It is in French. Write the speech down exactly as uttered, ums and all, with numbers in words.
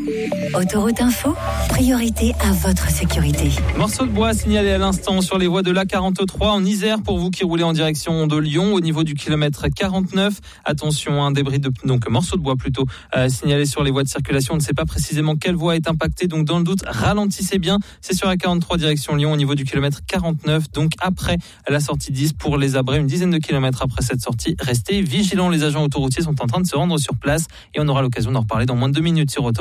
Autoroute Info, priorité à votre sécurité. Morceau de bois signalé à l'instant sur les voies de l'A quarante-trois en Isère pour vous qui roulez en direction de Lyon au niveau du kilomètre quarante-neuf. Attention, un débris de donc morceau de bois plutôt euh, signalé sur les voies de circulation. On ne sait pas précisément quelle voie est impactée, donc dans le doute, ralentissez bien. C'est sur A quarante-trois direction Lyon au niveau du kilomètre quarante-neuf, donc après la sortie dix pour les Abrets, une dizaine de kilomètres après cette sortie. Restez vigilants, les agents autoroutiers sont en train de se rendre sur place et on aura l'occasion d'en reparler dans moins de deux minutes sur Autoroute.